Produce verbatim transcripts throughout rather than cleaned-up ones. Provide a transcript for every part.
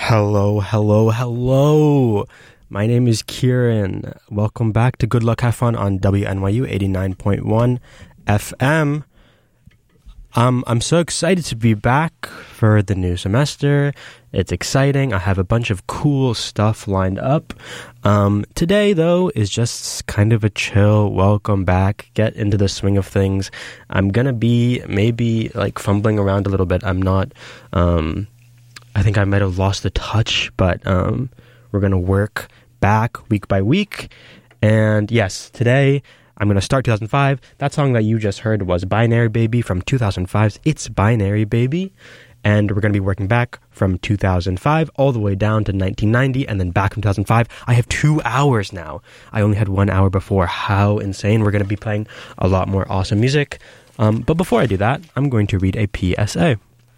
Hello, hello, hello. My name is Kieran. Welcome back to Good Luck Have Fun on W N Y U eighty-nine point one F M. Um, I'm so excited to be back for the new semester. It's exciting. I have a bunch of cool stuff lined up. Um, today, though, is just kind of a chill welcome back, get into the swing of things. I'm gonna be maybe like fumbling around a little bit. I'm not, um, I think I might have lost the touch, but um, we're gonna work back week by week. And yes, today I'm going to start two thousand five. That song that you just heard was Binary Baby from two thousand five's It's Binary Baby. And we're going to be working back from two thousand five all the way down to nineteen ninety and then back from two thousand five. I have two hours now. I only had one hour before. How insane. We're going to be playing a lot more awesome music. Um, but before I do that, I'm going to read a P S A.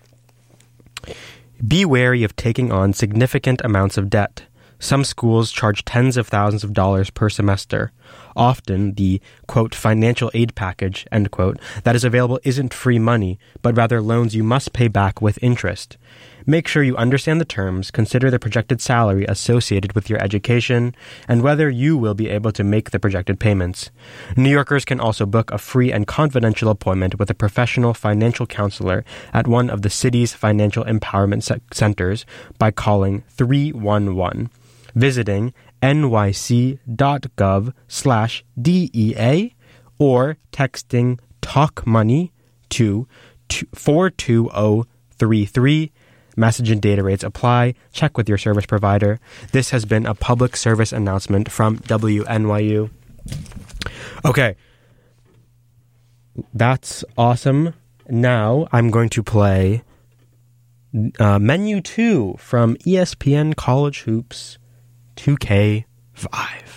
Be wary of taking on significant amounts of debt. Some schools charge tens of thousands of dollars per semester. Often, the, quote, financial aid package, end quote, that is available isn't free money, but rather loans you must pay back with interest. Make sure you understand the terms, consider the projected salary associated with your education, and whether you will be able to make the projected payments. New Yorkers can also book a free and confidential appointment with a professional financial counselor at one of the city's financial empowerment se- centers by calling three one one. Visiting nyc.gov slash DEA or texting Talk Money to four two zero three three. Message and data rates apply. Check with your service provider. This has been a public service announcement from W N Y U. Okay. That's awesome. Now I'm going to play uh, Menu two from E S P N College Hoops two K five.